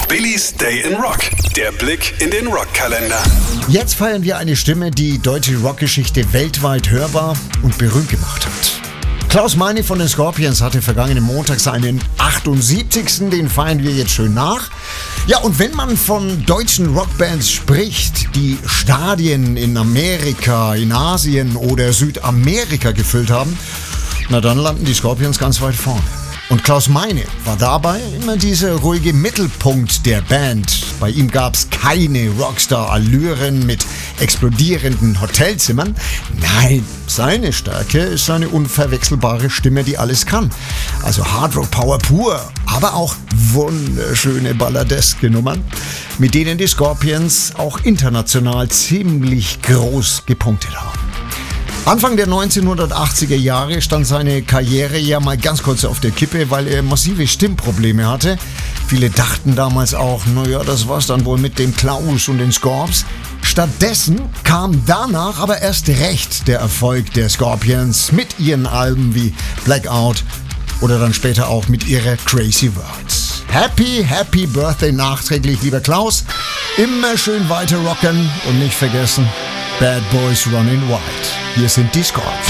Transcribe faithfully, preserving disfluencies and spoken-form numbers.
Billys Day in Rock. Der Blick in den Rockkalender. Jetzt feiern wir eine Stimme, die deutsche Rockgeschichte weltweit hörbar und berühmt gemacht hat. Klaus Meine von den Scorpions hatte vergangenen Montag seinen achtundsiebzigsten Den feiern wir jetzt schön nach. Ja, und wenn man von deutschen Rockbands spricht, die Stadien in Amerika, in Asien oder Südamerika gefüllt haben, na dann landen die Scorpions ganz weit vorne. Und Klaus Meine war dabei immer dieser ruhige Mittelpunkt der Band. Bei ihm gab's keine Rockstar-Allüren mit explodierenden Hotelzimmern. Nein, seine Stärke ist seine unverwechselbare Stimme, die alles kann. Also Hardrock-Power pur, aber auch wunderschöne balladeske Nummern, mit denen die Scorpions auch international ziemlich groß gepunktet haben. Anfang der neunzehnhundertachtziger Jahre stand seine Karriere ja mal ganz kurz auf der Kippe, weil er massive Stimmprobleme hatte. Viele dachten damals auch, naja, das war's dann wohl mit dem Klaus und den Scorps. Stattdessen kam danach aber erst recht der Erfolg der Scorpions mit ihren Alben wie Blackout oder dann später auch mit ihrer Crazy Words. Happy, happy Birthday nachträglich, lieber Klaus. Immer schön weiter rocken und nicht vergessen, Bad Boys Running Wild. Hier sind die Scorps.